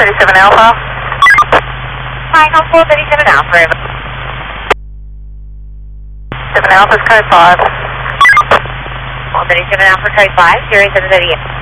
37 Alpha. Hi, helpful 37 Alpha. 7 Alpha is code 5. 37 Alpha, code 5, 0738.